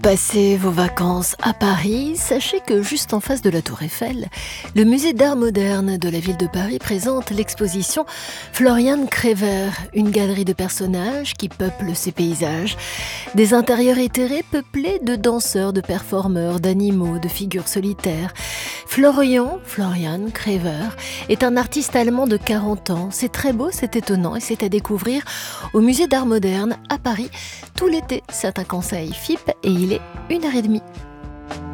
Passez vos vacances à Paris, sachez que juste en face de la Tour Eiffel, le musée d'art moderne de la ville de Paris présente l'exposition Florian Krever, une galerie de personnages qui peuplent ses paysages. Des intérieurs éthérés peuplés de danseurs, de performeurs, d'animaux, de figures solitaires. Florian Krever est un artiste allemand de 40 ans. C'est très beau, c'est étonnant et c'est à découvrir au musée d'art moderne à Paris tout l'été. C'est un conseil FIP et il est 1h30.